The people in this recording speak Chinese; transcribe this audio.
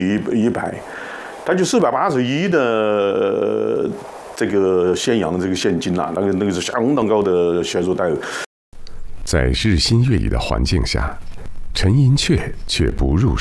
100，他就481的这个现洋这个现金啊，那个是相当高的销售单额。 在日新月异的环境下，陈寅恪却不入